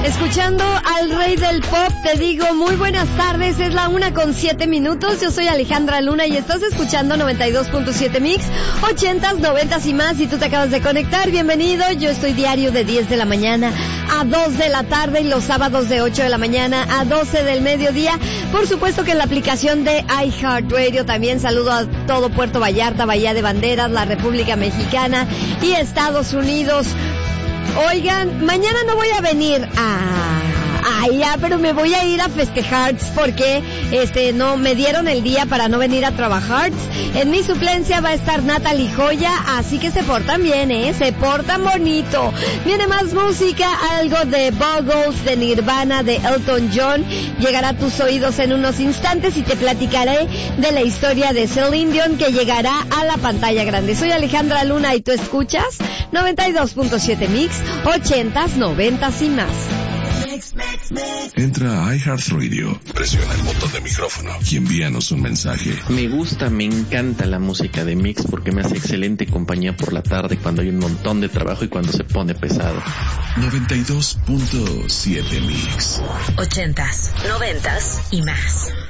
Escuchando al rey del pop, te digo muy buenas tardes, es la 1:07. Yo soy Alejandra Luna y estás escuchando 92.7 Mix, 80s, 90s y más. Si tú te acabas de conectar, bienvenido. Yo estoy diario de 10 de la mañana a 2 de la tarde y los sábados de 8 de la mañana a 12 del mediodía. Por supuesto que en la aplicación de iHeartRadio. También saludo a todo Puerto Vallarta, Bahía de Banderas, la República Mexicana y Estados Unidos. Oigan, mañana no voy a venir pero me voy a ir a festejar porque no me dieron el día para no venir a trabajar. En mi suplencia va a estar Natalie Joya, así que se portan bien, se portan bonito. Viene más música, algo de Buggles, de Nirvana, de Elton John. Llegará a tus oídos en unos instantes y te platicaré de la historia de Celine Dion que llegará a la pantalla grande. Soy Alejandra Luna y tú escuchas 92.7 Mix, 80s, 90s y más. Entra a iHeartRadio, presiona el botón de micrófono y envíanos un mensaje. Me encanta la música de Mix porque me hace excelente compañía por la tarde cuando hay un montón de trabajo y cuando se pone pesado. 92.7 Mix. 80s, 90s y más.